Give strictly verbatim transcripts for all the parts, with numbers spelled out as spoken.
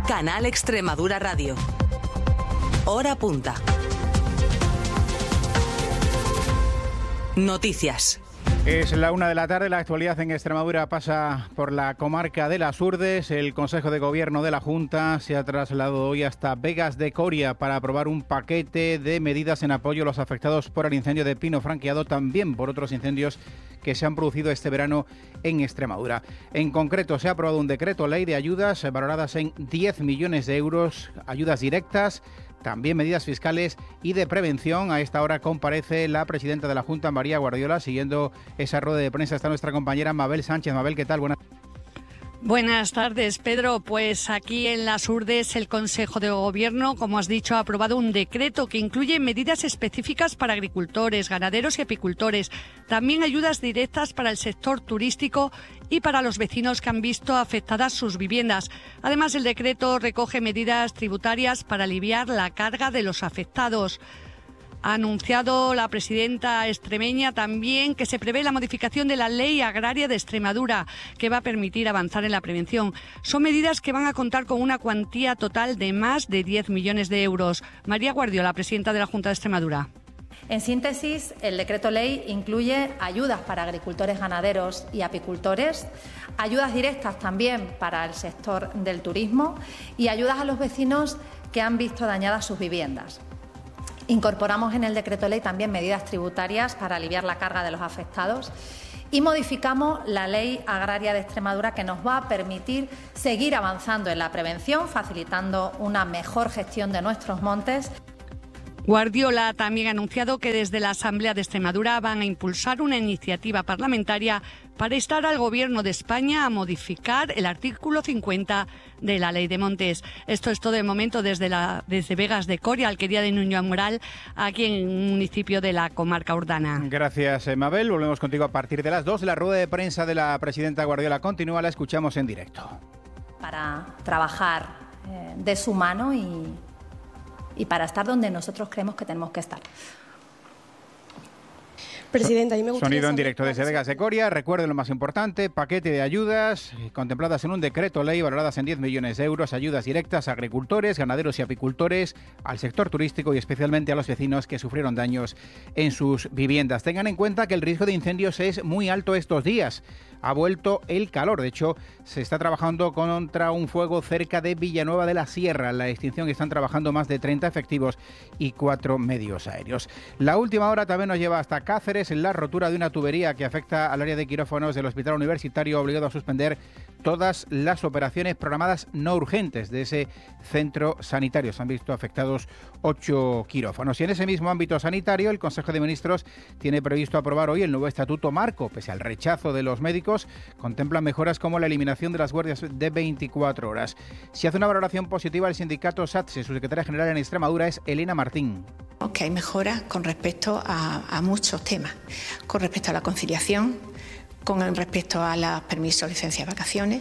Canal Extremadura Radio. Hora punta. Noticias. Es la una de la tarde, la actualidad en Extremadura pasa por la comarca de Las Urdes. El Consejo de Gobierno de la Junta se ha trasladado hoy hasta Vegas de Coria para aprobar un paquete de medidas en apoyo a los afectados por el incendio de pino franqueado, también por otros incendios que se han producido este verano en Extremadura. En concreto, se ha aprobado un decreto ley de ayudas valoradas en diez millones de euros, ayudas directas, también medidas fiscales y de prevención. A esta hora comparece la presidenta de la Junta, María Guardiola. Siguiendo esa rueda de prensa está nuestra compañera Mabel Sánchez. Mabel, ¿qué tal? Buenas Buenas tardes, Pedro. Pues aquí en Las Urdes el Consejo de Gobierno, como has dicho, ha aprobado un decreto que incluye medidas específicas para agricultores, ganaderos y apicultores, también ayudas directas para el sector turístico y para los vecinos que han visto afectadas sus viviendas. Además, el decreto recoge medidas tributarias para aliviar la carga de los afectados. Ha anunciado la presidenta extremeña también que se prevé la modificación de la Ley Agraria de Extremadura, que va a permitir avanzar en la prevención. Son medidas que van a contar con una cuantía total de más de diez millones de euros. María Guardiola, presidenta de la Junta de Extremadura. En síntesis, el decreto ley incluye ayudas para agricultores, ganaderos y apicultores, ayudas directas también para el sector del turismo y ayudas a los vecinos que han visto dañadas sus viviendas. Incorporamos en el decreto ley también medidas tributarias para aliviar la carga de los afectados y modificamos la Ley Agraria de Extremadura, que nos va a permitir seguir avanzando en la prevención, facilitando una mejor gestión de nuestros montes. Guardiola también ha anunciado que desde la Asamblea de Extremadura van a impulsar una iniciativa parlamentaria para instar al Gobierno de España a modificar el artículo cincuenta de la Ley de Montes. Esto es todo de momento desde, la, desde Vegas de Coria, alquería de Nuño Moral, aquí en un municipio de la comarca Urdana. Gracias, Mabel. Volvemos contigo a partir de las dos. La rueda de prensa de la presidenta Guardiola continúa, la escuchamos en directo. Para trabajar eh, de su mano y... y para estar donde nosotros creemos que tenemos que estar. Presidenta, y me gustaría Sonido en saber... directo desde Vegas de Coria. Recuerden lo más importante: paquete de ayudas contempladas en un decreto ley valoradas en diez millones de euros, ayudas directas a agricultores, ganaderos y apicultores, al sector turístico y especialmente a los vecinos que sufrieron daños en sus viviendas. Tengan en cuenta que el riesgo de incendios es muy alto estos días. Ha vuelto el calor. De hecho, se está trabajando contra un fuego cerca de Villanueva de la Sierra. En la extinción están trabajando más de treinta efectivos y cuatro medios aéreos. La última hora también nos lleva hasta Cáceres, en la rotura de una tubería que afecta al área de quirófanos del Hospital Universitario, obligado a suspender todas las operaciones programadas no urgentes de ese centro sanitario. Se han visto afectados ocho quirófanos. Y en ese mismo ámbito sanitario, el Consejo de Ministros tiene previsto aprobar hoy el nuevo estatuto marco. Pese al rechazo de los médicos, contempla mejoras como la eliminación de las guardias de veinticuatro horas. Si hace una valoración positiva el sindicato SATSE, su secretaria general en Extremadura es Elena Martín. Que hay mejoras con respecto a, a muchos temas, con respecto a la conciliación, con respecto a los permisos, licencias, vacaciones,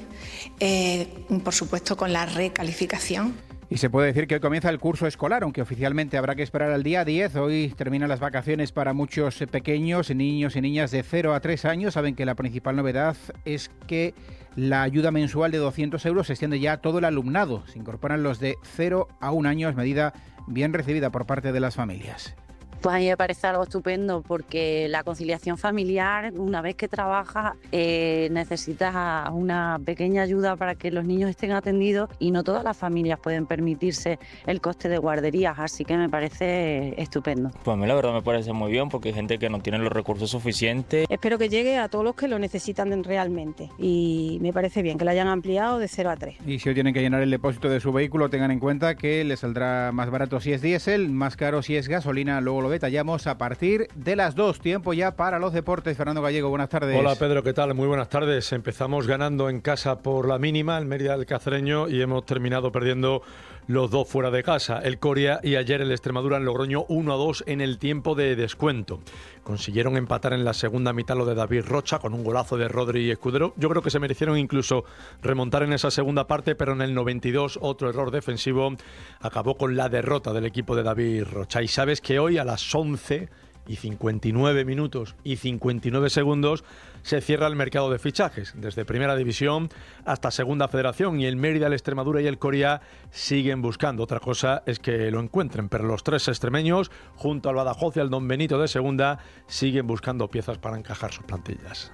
eh, por supuesto con la recalificación. Y se puede decir que hoy comienza el curso escolar, aunque oficialmente habrá que esperar al día diez. Hoy terminan las vacaciones para muchos pequeños, niños y niñas de cero a tres años. Saben que la principal novedad es que la ayuda mensual de doscientos euros se extiende ya a todo el alumnado. Se incorporan los de cero a un año, es medida bien recibida por parte de las familias. Pues a mí me parece algo estupendo, porque la conciliación familiar, una vez que trabajas, eh, necesitas una pequeña ayuda para que los niños estén atendidos, y no todas las familias pueden permitirse el coste de guarderías, así que me parece estupendo. Pues a mí la verdad me parece muy bien, porque hay gente que no tiene los recursos suficientes. Espero que llegue a todos los que lo necesitan realmente, y me parece bien que lo hayan ampliado de cero a tres. Y si hoy tienen que llenar el depósito de su vehículo, tengan en cuenta que les saldrá más barato si es diésel, más caro si es gasolina. Luego lo detallamos a partir de las dos. Tiempo ya para los deportes. Fernando Gallego, buenas tardes. Hola Pedro, ¿qué tal? Muy buenas tardes. Empezamos ganando en casa por la mínima, el Mérida del Cacereño, y hemos terminado perdiendo los dos fuera de casa, el Coria y ayer el Extremadura en Logroño, uno a dos en el tiempo de descuento. Consiguieron empatar en la segunda mitad lo de David Rocha con un golazo de Rodri y Escudero. Yo creo que se merecieron incluso remontar en esa segunda parte, pero en el noventa y dos otro error defensivo acabó con la derrota del equipo de David Rocha. Y sabes que hoy a las once y cincuenta y nueve minutos y cincuenta y nueve segundos se cierra el mercado de fichajes, desde Primera División hasta Segunda Federación, y el Mérida, el Extremadura y el Coria siguen buscando. Otra cosa es que lo encuentren, pero los tres extremeños, junto al Badajoz y al Don Benito de Segunda, siguen buscando piezas para encajar sus plantillas.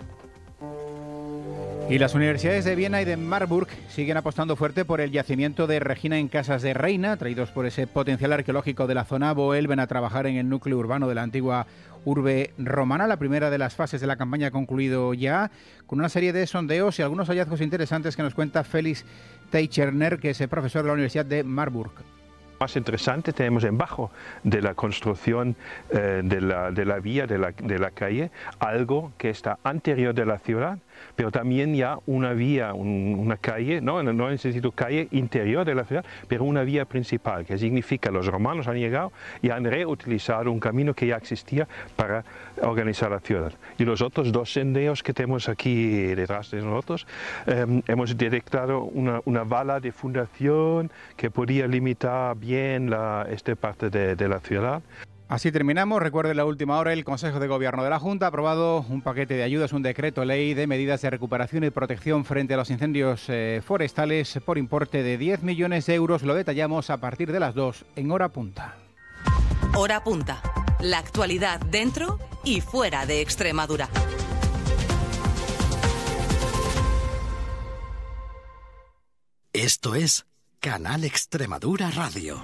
Y las universidades de Viena y de Marburg siguen apostando fuerte por el yacimiento de Regina en Casas de Reina. Traídos por ese potencial arqueológico de la zona, vuelven a trabajar en el núcleo urbano de la antigua urbe romana. La primera de las fases de la campaña ha concluido ya, con una serie de sondeos y algunos hallazgos interesantes que nos cuenta Félix Teicherner, que es el profesor de la Universidad de Marburg. Más interesante, tenemos debajo de la construcción eh, de, la, de la vía, de la, de la calle, algo que está anterior de la ciudad, pero también ya una vía, un, una calle, no, no necesito calle interior de la ciudad, pero una vía principal, que significa que los romanos han llegado y han reutilizado un camino que ya existía para organizar la ciudad. Y los otros dos senderos que tenemos aquí detrás de nosotros, eh, hemos detectado una, una vala de fundación que podía limitar bien la, esta parte de, de la ciudad. Así terminamos. Recuerde la última hora, el Consejo de Gobierno de la Junta ha aprobado un paquete de ayudas, un decreto ley de medidas de recuperación y protección frente a los incendios eh, forestales por importe de diez millones de euros. Lo detallamos a partir de las dos en Hora Punta. Hora Punta. La actualidad dentro y fuera de Extremadura. Esto es Canal Extremadura Radio.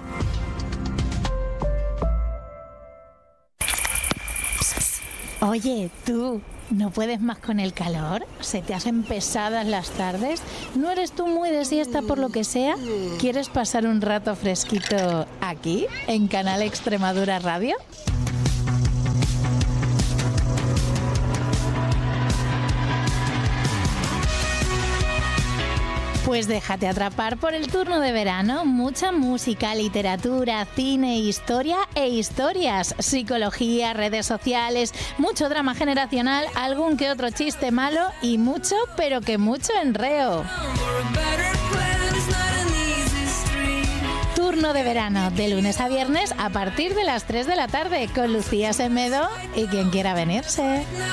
Oye, tú, ¿no puedes más con el calor? ¿Se te hacen pesadas las tardes? ¿No eres tú muy de siesta por lo que sea? ¿Quieres pasar un rato fresquito aquí, en Canal Extremadura Radio? Pues déjate atrapar por el turno de verano. Mucha música, literatura, cine, historia e historias, psicología, redes sociales, mucho drama generacional, algún que otro chiste malo y mucho, pero que mucho enreo. Turno de verano, de lunes a viernes a partir de las tres de la tarde, con Lucía Semedo y quien quiera venirse.